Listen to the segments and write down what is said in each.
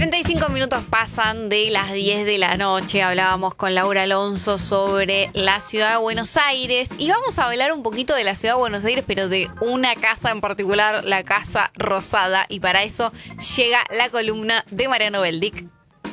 45 minutos pasan de las 10 de la noche. Hablábamos con Laura Alonso sobre la ciudad de Buenos Aires y vamos a hablar un poquito de la ciudad de Buenos Aires, pero de una casa en particular, la Casa Rosada, y para eso llega la columna de Mariano Beldic.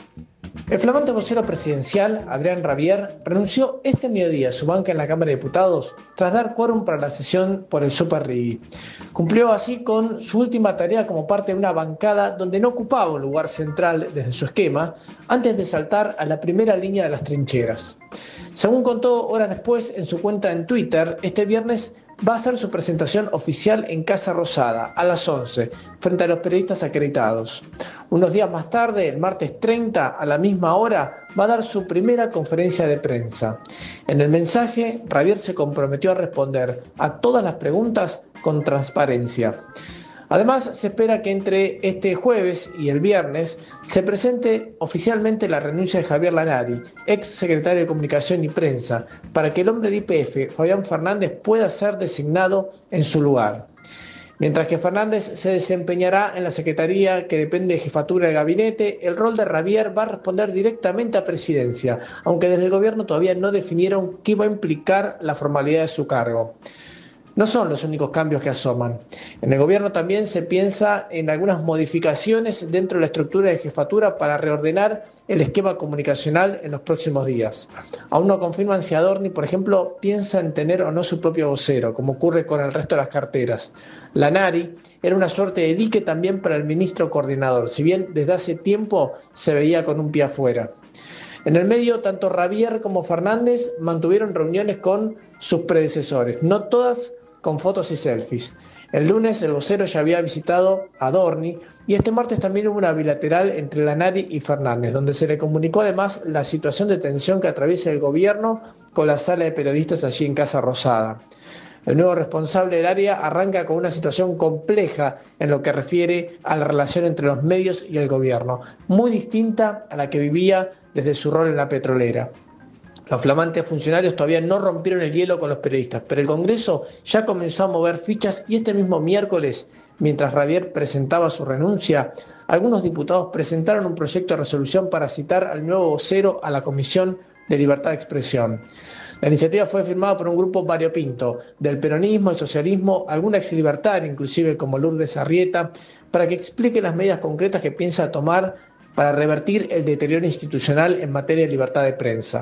El flamante vocero presidencial, Adrián Rabier, renunció este mediodía a su banca en la Cámara de Diputados tras dar quórum para la sesión por el Super Rigui. Cumplió así con su última tarea como parte de una bancada donde no ocupaba un lugar central desde su esquema antes de saltar a la primera línea de las trincheras. Según contó horas después en su cuenta en Twitter, este viernes va a hacer su presentación oficial en Casa Rosada a las 11, frente a los periodistas acreditados. Unos días más tarde, el martes 30, a la misma hora, va a dar su primera conferencia de prensa. En el mensaje, Rabier se comprometió a responder a todas las preguntas con transparencia. Además, se espera que entre este jueves y el viernes se presente oficialmente la renuncia de Javier Lanari, ex secretario de Comunicación y Prensa, para que el hombre de YPF, Fabián Fernández, pueda ser designado en su lugar. Mientras que Fernández se desempeñará en la secretaría que depende de Jefatura de Gabinete, el rol de Rabier va a responder directamente a Presidencia, aunque desde el gobierno todavía no definieron qué va a implicar la formalidad de su cargo. No son los únicos cambios que asoman. En el gobierno también se piensa en algunas modificaciones dentro de la estructura de jefatura para reordenar el esquema comunicacional en los próximos días. Aún no confirman si Adorni, por ejemplo, piensa en tener o no su propio vocero, como ocurre con el resto de las carteras. Lanari era una suerte de dique también para el ministro coordinador, si bien desde hace tiempo se veía con un pie afuera. En el medio, tanto Rabier como Fernández mantuvieron reuniones con sus predecesores, no todas con fotos y selfies. El lunes el vocero ya había visitado a Adorni y este martes también hubo una bilateral entre Lanari y Fernández, donde se le comunicó además la situación de tensión que atraviesa el gobierno con la sala de periodistas allí en Casa Rosada. El nuevo responsable del área arranca con una situación compleja en lo que refiere a la relación entre los medios y el gobierno, muy distinta a la que vivía desde su rol en la petrolera. Los flamantes funcionarios todavía no rompieron el hielo con los periodistas, pero el Congreso ya comenzó a mover fichas y este mismo miércoles, mientras Rabier presentaba su renuncia, algunos diputados presentaron un proyecto de resolución para citar al nuevo vocero a la Comisión de Libertad de Expresión. La iniciativa fue firmada por un grupo variopinto, del peronismo, el socialismo, alguna exlibertaria, inclusive como Lourdes Arrieta, para que explique las medidas concretas que piensa tomar para revertir el deterioro institucional en materia de libertad de prensa.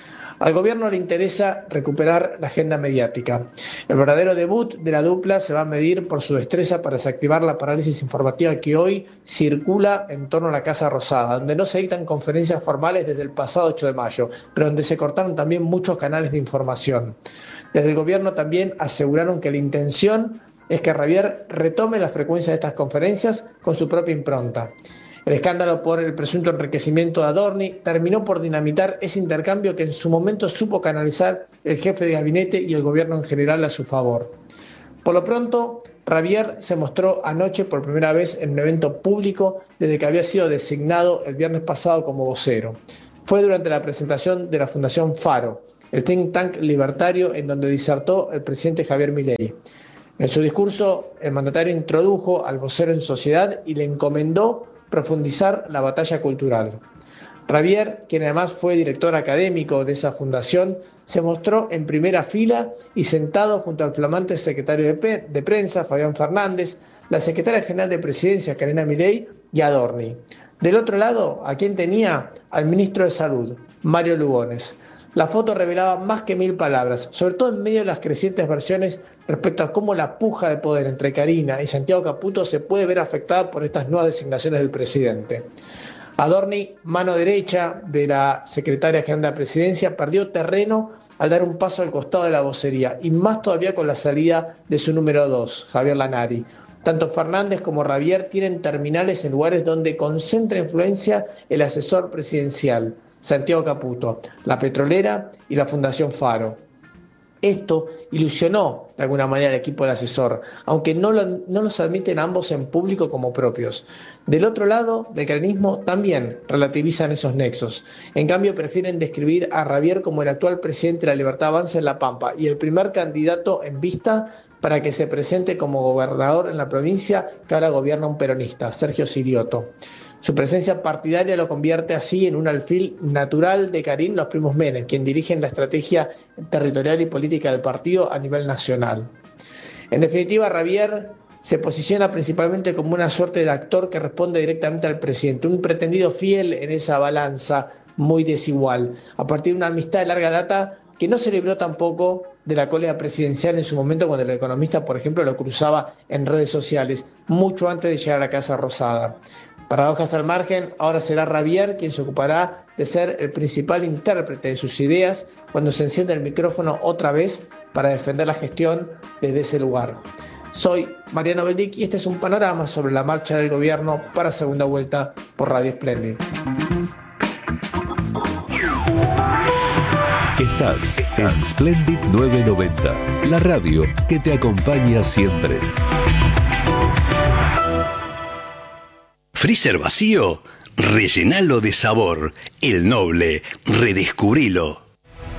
Al gobierno le interesa recuperar la agenda mediática. El verdadero debut de la dupla se va a medir por su destreza para desactivar la parálisis informativa que hoy circula en torno a la Casa Rosada, donde no se dictan conferencias formales desde el pasado 8 de mayo, pero donde se cortaron también muchos canales de información. Desde el gobierno también aseguraron que la intención es que Rabier retome la frecuencia de estas conferencias con su propia impronta. El escándalo por el presunto enriquecimiento de Adorni terminó por dinamitar ese intercambio que en su momento supo canalizar el jefe de gabinete y el gobierno en general a su favor. Por lo pronto, Rabier se mostró anoche por primera vez en un evento público desde que había sido designado el viernes pasado como vocero. Fue durante la presentación de la Fundación Faro, el think tank libertario en donde disertó el presidente Javier Milei. En su discurso, el mandatario introdujo al vocero en sociedad y le encomendó profundizar la batalla cultural. Rabier, quien además fue director académico de esa fundación, se mostró en primera fila y sentado junto al flamante secretario de prensa, Fabián Fernández, la secretaria general de Presidencia, Karina Milei, y Adorni. Del otro lado, ¿a quién tenía? Al ministro de Salud, Mario Lugones. La foto revelaba más que 1000 palabras, sobre todo en medio de las crecientes versiones respecto a cómo la puja de poder entre Karina y Santiago Caputo se puede ver afectada por estas nuevas designaciones del presidente. Adorni, mano derecha de la secretaria general de la Presidencia, perdió terreno al dar un paso al costado de la vocería, y más todavía con la salida de su número 2, Javier Lanari. Tanto Fernández como Rabier tienen terminales en lugares donde concentra influencia el asesor presidencial, Santiago Caputo, la petrolera y la Fundación Faro. Esto ilusionó de alguna manera al equipo del asesor, aunque no los admiten ambos en público como propios. Del otro lado, del kirchnerismo también relativizan esos nexos. En cambio, prefieren describir a Rabier como el actual presidente de la Libertad Avanza en La Pampa y el primer candidato en vista para que se presente como gobernador en la provincia que ahora gobierna un peronista, Sergio Sirioto. Su presencia partidaria lo convierte así en un alfil natural de Karim los primos Menem, quien dirigen la estrategia territorial y política del partido a nivel nacional. En definitiva, Ravier se posiciona principalmente como una suerte de actor que responde directamente al presidente, un pretendido fiel en esa balanza muy desigual, a partir de una amistad de larga data que no se libró tampoco de la cólera presidencial en su momento cuando el economista, por ejemplo, lo cruzaba en redes sociales, mucho antes de llegar a la Casa Rosada. Paradojas al margen, ahora será Ravier quien se ocupará de ser el principal intérprete de sus ideas cuando se encienda el micrófono otra vez para defender la gestión desde ese lugar. Soy Mariano Beldic y este es un panorama sobre la marcha del gobierno para segunda vuelta por Radio Splendid. Estás en Splendid 990, la radio que te acompaña siempre. ¿Freezer vacío? Rellenalo de sabor. El Noble, redescubrilo.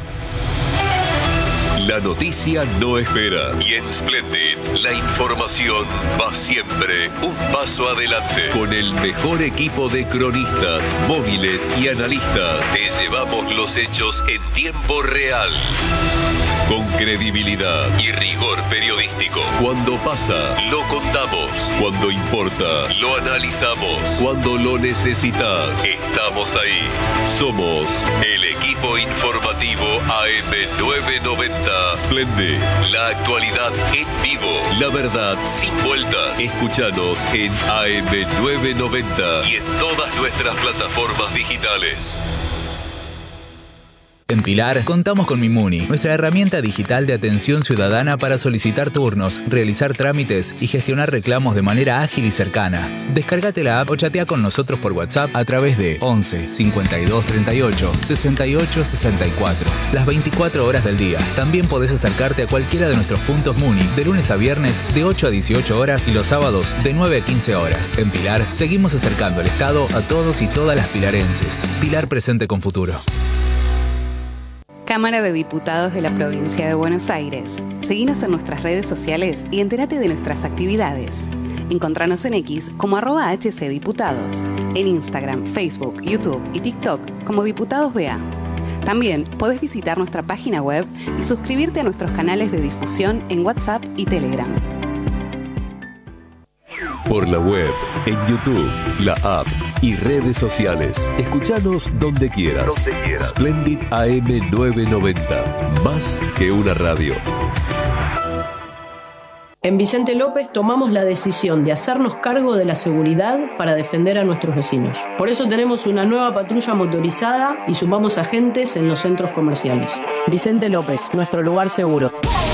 La noticia no espera y en Splendid la información va siempre un paso adelante. Con el mejor equipo de cronistas, móviles y analistas, te llevamos los hechos en tiempo real. Con credibilidad y rigor periodístico. Cuando pasa, lo contamos. Cuando importa, lo analizamos. Cuando lo necesitas, estamos ahí. Somos el equipo informativo AM990. Splendid, la actualidad en vivo. La verdad sin vueltas. Escúchanos en AM990 y en todas nuestras plataformas digitales. En Pilar, contamos con Mimuni, nuestra herramienta digital de atención ciudadana para solicitar turnos, realizar trámites y gestionar reclamos de manera ágil y cercana. Descárgate la app o chatea con nosotros por WhatsApp a través de 11 52 38 68 64. Las 24 horas del día. También podés acercarte a cualquiera de nuestros puntos Muni, de lunes a viernes de 8 a 18 horas y los sábados de 9 a 15 horas. En Pilar, seguimos acercando el Estado a todos y todas las pilarenses. Pilar presente con futuro. Cámara de Diputados de la Provincia de Buenos Aires. Seguinos en nuestras redes sociales y entérate de nuestras actividades. Encontranos en X como @HCDiputados, en Instagram, Facebook, YouTube y TikTok como Diputados BA. También podés visitar nuestra página web y suscribirte a nuestros canales de difusión en WhatsApp y Telegram. Por la web, en YouTube, la app y redes sociales. Escuchanos donde quieras. Splendid AM990. Más que una radio. En Vicente López tomamos la decisión de hacernos cargo de la seguridad para defender a nuestros vecinos. Por eso tenemos una nueva patrulla motorizada y sumamos agentes en los centros comerciales. Vicente López, nuestro lugar seguro.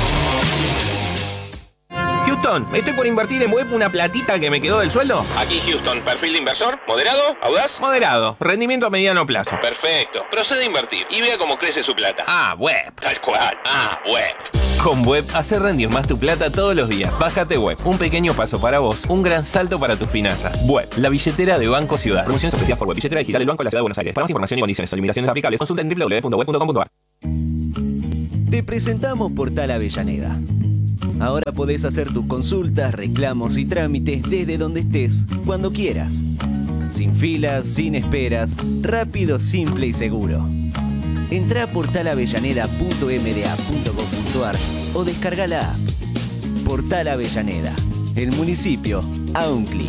Houston, estoy por invertir en web una platita que me quedó del sueldo. Aquí Houston, perfil de inversor, moderado, audaz. Moderado, rendimiento a mediano plazo. Perfecto, procede a invertir y vea cómo crece su plata. Web. Tal cual, web. Con Web, hacer rendir más tu plata todos los días. Bájate Web, un pequeño paso para vos, un gran salto para tus finanzas. Web, la billetera de Banco Ciudad. Promociones ofrecidas por Web, billetera digital del Banco de la Ciudad de Buenos Aires. Para más información y condiciones o limitaciones aplicables, consulta en www.web.com.ar. Te presentamos Portal Avellaneda. Ahora podés hacer tus consultas, reclamos y trámites desde donde estés, cuando quieras. Sin filas, sin esperas, rápido, simple y seguro. Entrá a portalavellaneda.mda.gov.ar o descarga la app. Portal Avellaneda, el municipio a un clic.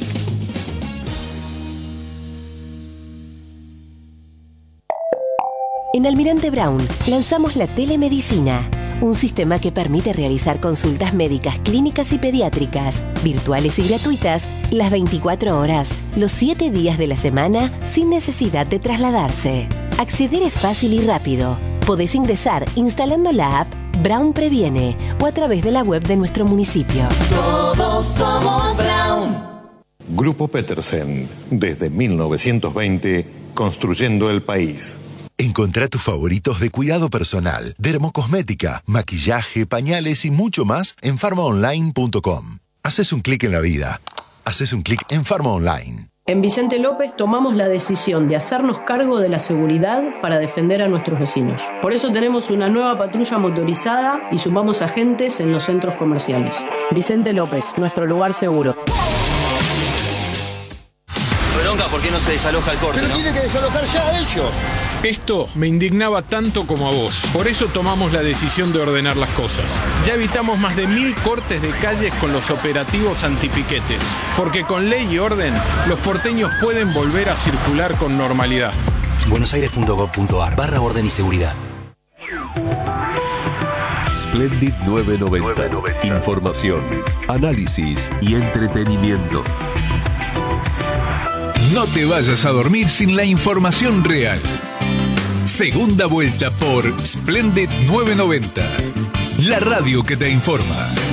En Almirante Brown lanzamos la telemedicina, un sistema que permite realizar consultas médicas, clínicas y pediátricas, virtuales y gratuitas, las 24 horas, los 7 días de la semana, sin necesidad de trasladarse. Acceder es fácil y rápido. Podés ingresar instalando la app Brown Previene o a través de la web de nuestro municipio. Todos somos Brown. Grupo Petersen, desde 1920, construyendo el país. Encontrá tus favoritos de cuidado personal, dermocosmética, maquillaje, pañales y mucho más en farmaonline.com. Haces un clic en la vida. Haces un clic en Farma Online. En Vicente López tomamos la decisión de hacernos cargo de la seguridad para defender a nuestros vecinos. Por eso tenemos una nueva patrulla motorizada y sumamos agentes en los centros comerciales. Vicente López, nuestro lugar seguro. Bronca porque no se desaloja el corte, Pero ¿no? tiene que desalojar ya a ellos. Esto me indignaba tanto como a vos. Por eso tomamos la decisión de ordenar las cosas. Ya evitamos más de 1000 cortes de calles con los operativos antipiquetes. Porque con ley y orden, los porteños pueden volver a circular con normalidad. buenosaires.gov.ar/orden y seguridad. Splendid 990. Información, análisis y entretenimiento. No te vayas a dormir sin la información real. Segunda vuelta por Splendid 990. La radio que te informa.